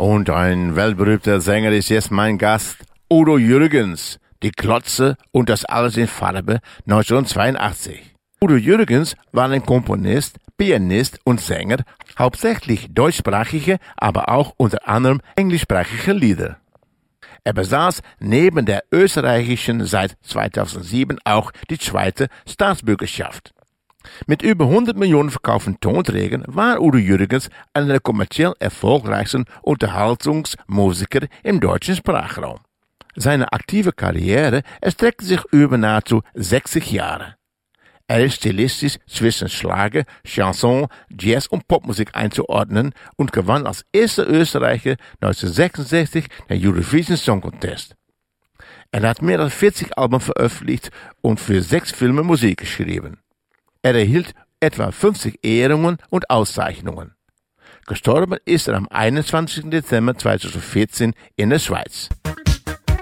Und ein weltberühmter Sänger ist jetzt mein Gast, Udo Jürgens, die Klotze und das alles in Farbe 1982. Udo Jürgens war ein Komponist, Pianist und Sänger, hauptsächlich deutschsprachige, aber auch unter anderem englischsprachige Lieder. Er besaß neben der österreichischen seit 2007 auch die zweite Staatsbürgerschaft. Mit über 100 Millionen verkauften Tonträgern war Udo Jürgens einer der kommerziell erfolgreichsten Unterhaltungsmusiker im deutschen Sprachraum. Seine aktive Karriere erstreckte sich über nahezu 60 Jahre. Er ist stilistisch zwischen Schlager, Chanson, Jazz und Popmusik einzuordnen und gewann als erster Österreicher 1966 den Eurovision Song Contest. Er hat mehr als 40 Alben veröffentlicht und für 6 Filme Musik geschrieben. Er erhielt etwa 50 Ehrungen und Auszeichnungen. Gestorben ist er am 21. Dezember 2014 in der Schweiz.